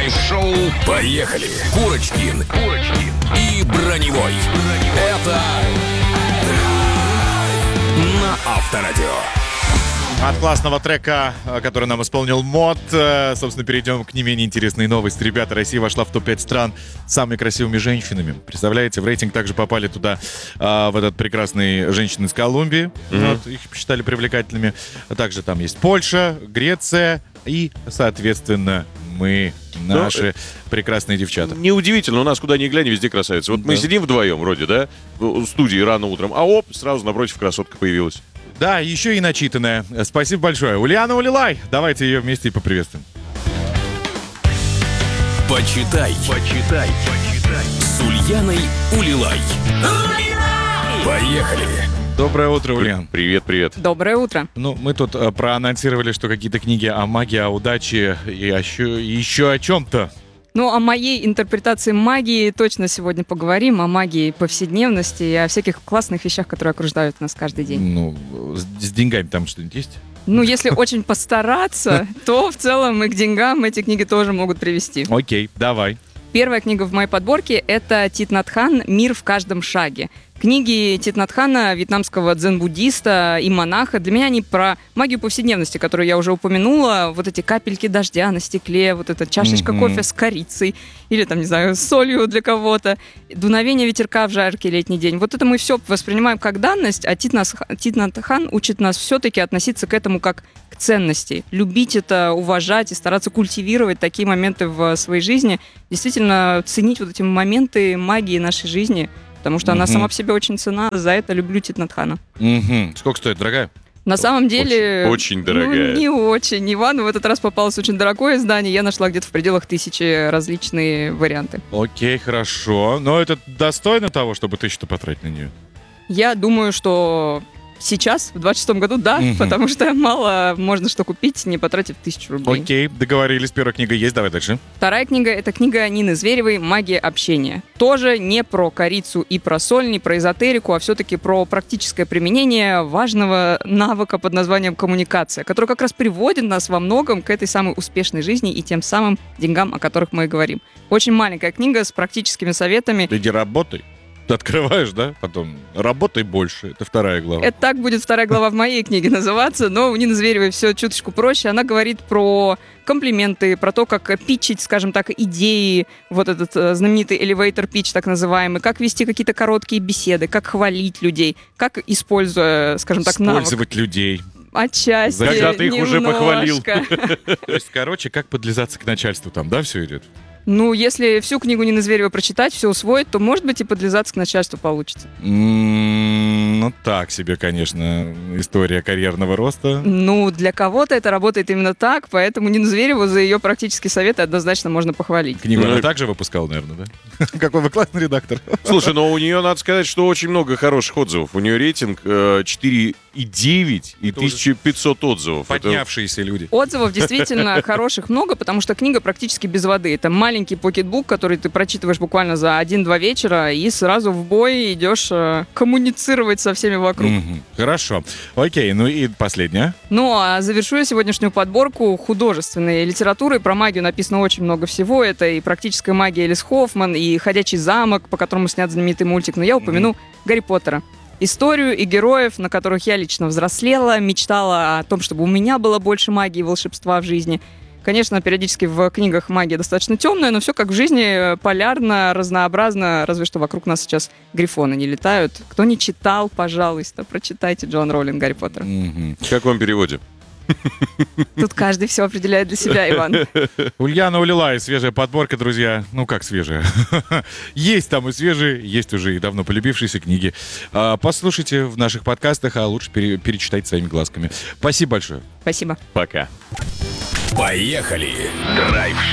Драйв-шоу. Поехали. Курочкин и Броневой. Это Драйв на Авторадио. От классного трека, который нам исполнил Мод, собственно, перейдем к не менее интересной новости. Ребята, Россия вошла в топ-5 стран с самыми красивыми женщинами. Представляете, в рейтинг также попали туда в этот прекрасные женщины из Колумбии. Вот, их посчитали привлекательными. Также там есть Польша, Греция и, соответственно, мы, наши прекрасные девчата. Неудивительно, у нас куда ни глянь, везде красавицы. Вот мы сидим вдвоем вроде, да, в студии рано утром, а сразу напротив красотка появилась. Да, еще и начитанная. Спасибо большое. Ульяна Улилай. Давайте ее вместе и поприветствуем. Почитай. С Ульяной Улилай. Поехали. Доброе утро, Ульян. Привет. Доброе утро. Ну, мы тут проанонсировали, что какие-то книги о магии, о удаче и еще о чем-то. Ну, о моей интерпретации магии точно сегодня поговорим, о магии повседневности и о всяких классных вещах, которые окружают нас каждый день. Ну, с деньгами там что-нибудь есть? Ну, если очень постараться, то в целом и к деньгам эти книги тоже могут привести. Окей, давай. Первая книга в моей подборке — это Тит Нат Хан «Мир в каждом шаге». Книги Тит Нат Хана, вьетнамского дзен-буддиста и монаха, для меня они про магию повседневности, которую я уже упомянула. Вот эти капельки дождя на стекле, вот эта чашечка кофе с корицей или, там, не знаю, с солью для кого-то, дуновение ветерка в жаркий летний день. Вот это мы все воспринимаем как данность, а Тит Нат Хан учит нас все-таки относиться к этому как к ценности. Любить это, уважать и стараться культивировать такие моменты в своей жизни. Действительно, ценить вот эти моменты магии нашей жизни, потому что она сама по себе очень ценна. За это люблю Тит Нат Хана. Сколько стоит, дорогая? На самом деле... Очень дорогая. Ну, не очень. Ивану в этот раз попалось очень дорогое издание. Я нашла где-то в пределах 1000 различные варианты. Окей, хорошо. Но это достойно того, чтобы 1000 потратить на нее? Я думаю, что... Сейчас, в 26-м году, да, потому что мало можно что купить, не потратив 1000 рублей. Окей, договорились, первая книга есть, давай дальше. Вторая книга — это книга Нины Зверевой «Магия общения». Тоже не про корицу и про соль, не про эзотерику, а все-таки про практическое применение важного навыка под названием коммуникация, который как раз приводит нас во многом к этой самой успешной жизни и тем самым деньгам, о которых мы и говорим. Очень маленькая книга с практическими советами. Иди работай. Ты открываешь, да? Потом работай больше. Это вторая глава. Это так будет вторая глава в моей книге называться, но у Нины Зверевой все чуточку проще. Она говорит про комплименты, про то, как питчить, скажем так, идеи, вот этот знаменитый elevator pitch, так называемый, как вести какие-то короткие беседы, как хвалить людей, как, используя, скажем так, навык. Использовать людей. Отчасти, Когда ты их уже похвалил. То есть, короче, как подлизаться к начальству там, да, все идет? Ну, если всю книгу Нины Зверевой прочитать, все усвоить, то, может быть, и подлизаться к начальству получится. Ну, так себе, конечно, история карьерного роста. Ну, для кого-то это работает именно так, поэтому Нину Звереву за ее практические советы однозначно можно похвалить. Книгу она также выпускала, наверное, да? Какой вы классный редактор. Слушай, но у нее, надо сказать, что очень много хороших отзывов. У нее рейтинг 4,9 и 1500 отзывов. Поднявшиеся люди. Отзывов действительно хороших много, потому что книга практически без воды. Это маленький покетбук, который ты прочитываешь буквально за 1-2 вечера и сразу в бой идешь коммуницировать со всеми вокруг. Хорошо. Окей, ну и последняя. Ну, а завершу я сегодняшнюю подборку художественной литературы. Про магию написано очень много всего. Это и практическая магия Элис Хоффман, и «Ходячий замок», по которому снят знаменитый мультик. Но я упомяну Гарри Поттера. Историю и героев, на которых я лично взрослела, мечтала о том, чтобы у меня было больше магии и волшебства в жизни. Конечно, периодически в книгах магия достаточно темная, но все как в жизни, полярно, разнообразно, разве что вокруг нас сейчас грифоны не летают. Кто не читал, пожалуйста, прочитайте Джоан Роулинг «Гарри Поттера». Как вам переводе? Тут каждый все определяет для себя, Иван. Ульяна Улилай, свежая подборка, друзья. Ну, как свежая? Есть там и свежие, есть уже и давно полюбившиеся книги. Послушайте в наших подкастах, а лучше перечитайте своими глазками. Спасибо большое. Спасибо. Пока. Поехали. Драйв.